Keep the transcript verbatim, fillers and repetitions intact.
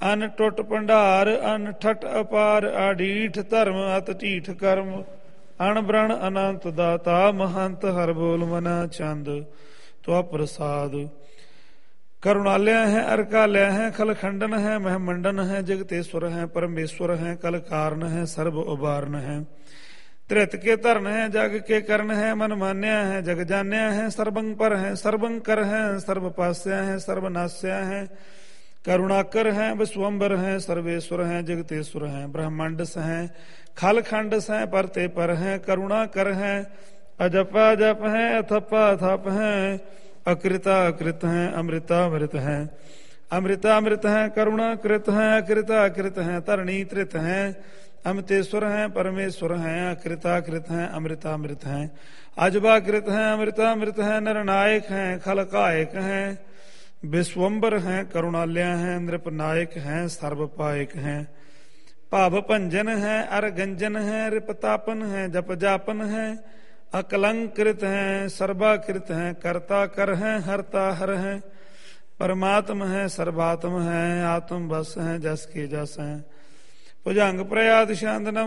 ਅਨ ਟੁੱਟ ਭੰਡਾਰ ਅਨ ਠਟ ਅਪਾਰ ਆਡੀਠ ਧਰਮ ਅਤ ਢੀਠ ਕਰਮ ਅਣ ਬ੍ਰਣ ਅਨੰਤ ਦਾਤਾ ਮਹੰਤ ਹਰ ਬੋਲ ਮਨਾ ਚੰਦ ਤੁਆ ਪ੍ਰਸਾਦ ਕਰੁਣਾਲਿਆ ਹੈ ਅਰਕਾਲਿਆ ਹੈ ਖਲਖੰਡਨ ਹੈ ਮਹਿਮੰਡਨ ਹੈ ਜਗਤੇश्वर ਹੈ ਪਰਮੇश्वर ਹੈ ਕਲ ਕਾਰਨ ਹੈ ਸਰਬ ਉਬਾਰਨ ਹੈ ਧ੍ਰਿਤ ਕੇ ਧਰਨ ਹੈ ਜਗ ਕੇ ਕਰਨ ਹੈ ਮਨ ਮਾਨਿਆ ਹੈ ਜਗ ਜਾਣਿਆ ਹੈ ਸਰਬੰ ਪਰ ਹੈ ਸਰਬੰ ਕਰ ਹੈ ਸਰਬ ਪਾਸਿਆ ਹੈ ਸਰਬ ਨਾਸਿਆ ਹੈ ਕਰੁਣਾਕਰ ਹੈ ਵਿਸਵੰਬਰ ਹੈ ਸਰਵੇश्वर ਹੈ ਜਗਤੇश्वर ਹੈ ਬ੍ਰਹਮੰਡਸ ਹੈ ਖਲਖੰਡ ਸੈ ਪਰਤੇ ਪਰ ਹੈ ਕਰੁਣਾ ਕਰ ਹੈ ਅਜਪਾ ਜਪ ਹੈ ਅਥਪਾ ਅਥਪ ਹੈ ਅਕ੍ਰਿਤਾ ਅਕ੍ਰਿਤ ਹੈ ਅੰਮ੍ਰਿਤਾ ਅੰਮ੍ਰਿਤ ਹੈ ਅੰਮ੍ਰਿਤਾ ਅੰਮ੍ਰਿਤ ਹੈ ਕਰੁਣਾ ਕ੍ਰਿਤ ਹੈ ਅਕ੍ਰਿਤਾ ਅਕ੍ਰਿਤ ਹੈ ਧਰਣੀ ਤ੍ਰਿਤ ਹੈ ਅਮਤੇश्वर ਹੈ ਪਰਮੇश्वर ਹੈ ਅਕ੍ਰਿਤਾ ਕ੍ਰਿਤ ਹੈ ਅੰਮ੍ਰਿਤਾ ਅੰਮ੍ਰਿਤ ਹੈ ਅਜਬਾ ਕ੍ਰਿਤ ਹੈ ਅੰਮ੍ਰਿਤਾ ਅੰਮ੍ਰਿਤ ਹੈ ਨਿਰਨਾਇਕ ਹੈ ਖਲਕਾਇਕ ਹੈ ਵਿਸਵੰਬਰ ਹੈ ਕਰੁਣਾਲਿਆ ਹੈ ਨ੍ਰਿਪਨਾਇਕ ਹੈ ਸਰਬ ਪਾਇਕ ਹੈ ਭਾਵ ਭੰਜਨ ਹੈ ਅਰ ਗੰਜਨ ਹੈ ਰਿਪਤਾਪਨ ਹੈ ਜਪ ਜਾਪਨ ਹੈ ਅਕਲੰਕ੍ਰਿਤ ਹੈ ਸਰਬਾਕ੍ਰਿਤ ਹੈ ਕਰਤਾ ਕਰ ਹੈ ਹਰਤਾ ਹਰ ਹੈ ਪਰਮਾਤਮ ਹੈ ਸਰਬਾਤਮ ਹੈ ਆਤਮ ਬਸ ਹੈ ਜਸ ਕੇ ਜਸ ਹੈ ਭੁਜੰਗ ਪ੍ਰਯਾਤ ਛੰਦ ਨਮ